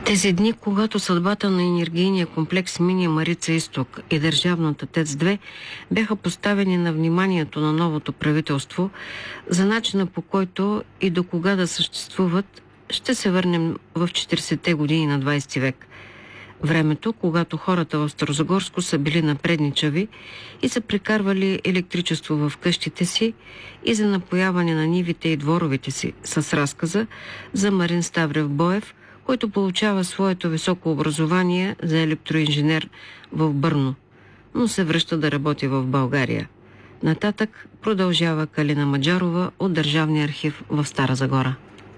Тези дни, когато съдбата на енергийния комплекс Мини Марица Изток и държавната ТЕЦ-2 бяха поставени на вниманието на новото правителство за начина, по който и до кога да съществуват, ще се върнем в 40-те години на 20 век. Времето, когато хората в Старозагорско са били напредничави и са прекарвали електричество в къщите си и за напояване на нивите и дворовете си, с разказа за Марин Ставрев Боев, който получава своето високо образование за електроинженер в Бърно, но се връща да работи в България. Нататък продължава Калина Маджарова от Държавния архив в Стара Загора.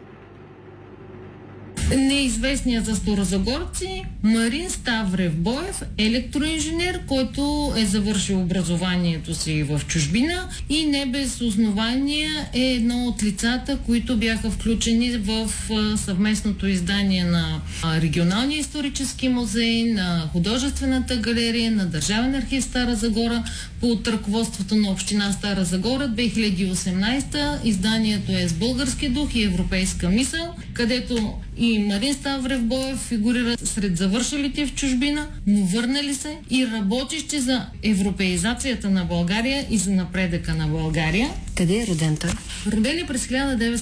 Неизвестният за старозагорци Марин Ставрев Боев, електроинженер, който е завършил образованието си в чужбина и не без основание е едно от лицата, които бяха включени в съвместното издание на Регионалния исторически музей, на Художествената галерия, на Държавен архив Стара Загора под ръководството на община Стара Загора 2018. Изданието е с български дух и европейска мисъл, където и Марин Ставрев Боев фигурира сред завършилите в чужбина, но върнали се и работещи за европеизацията на България и за напредъка на България. Къде е роден той? Роден е през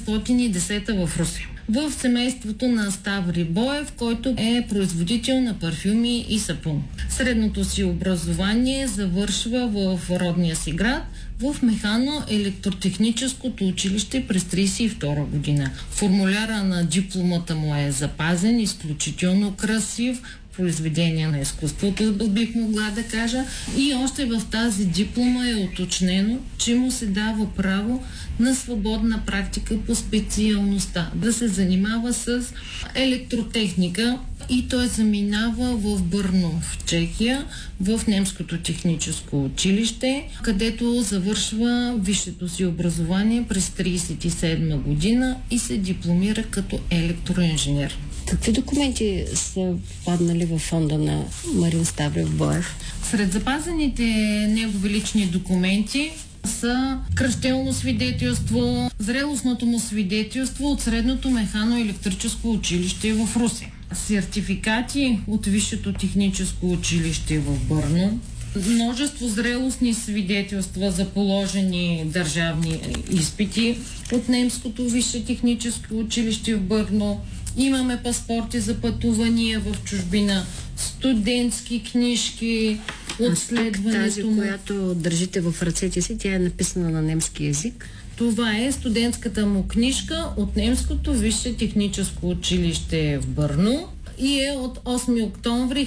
1910 в Русе. В семейството на Ставри Боев, който е производител на парфюми и сапун. Средното си образование завършва в родния си град, в механо-електротехническото училище през 1932 година. Формуляра на дипломата му е запазен, изключително красив, произведение на изкуството, бих могла да кажа. И още в тази диплома е уточнено, че му се дава право на свободна практика по специалността, да се занимава с електротехника, и той заминава в Бърно, в Чехия, в Немското техническо училище, където завършва висшето си образование през 1937 година и се дипломира като електроинженер. Какви документи са паднали във фонда на Марин Ставрев Боев? Сред запазените негови лични документи са кръщелно свидетелство, зрелостното му свидетелство от Средното механо-електрическо училище в Русе, сертификати от Висшето техническо училище в Бърно, множество зрелостни свидетелства за положени държавни изпити от Немското висше техническо училище в Бърно. Имаме паспорти за пътувания в чужбина, студентски книжки, отследването. Тази, която държите в ръцете си, тя е написана на немски език. Това е студентската му книжка от Немското висше техническо училище в Бърно и е от 8 октомври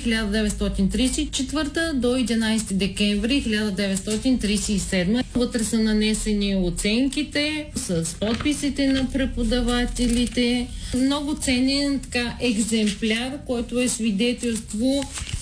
1934 до 11 декември 1937. Вътре са нанесени оценките с подписите на преподавателите. Много ценен екземпляр, който е свидетелство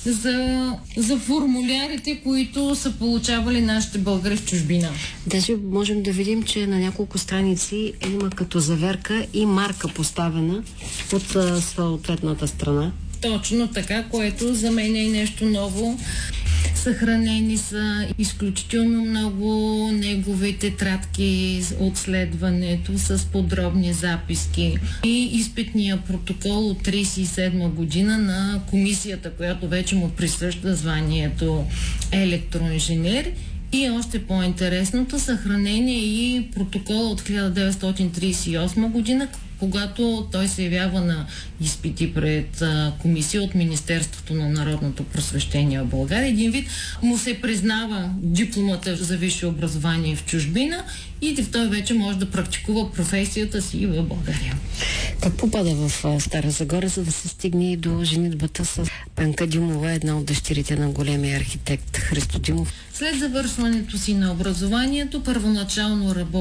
за формулярите, които са получавали нашите българи в чужбина. Даже можем да видим, че на няколко страници има като заверка и марка поставена от съответната страна. Точно така, което за мен е нещо ново. Съхранени са изключително много негови тетрадки от следването с подробни записки и изпитния протокол от 1937 година на комисията, която вече му присъжда званието електроинженер. И още по-интересното, съхранение и протокол от 1938 година, когато той се явява на изпити пред комисия от Министерството на народното просвещение в България. Един вид му се признава дипломата за висше образование в чужбина и той вече може да практикува професията си в България. Как попада в Стара Загора, за да се стигне и до женитбата с Пенка Димова, една от дъщерите на големия архитект Христо Димов? След завършването си на образованието, първоначално работи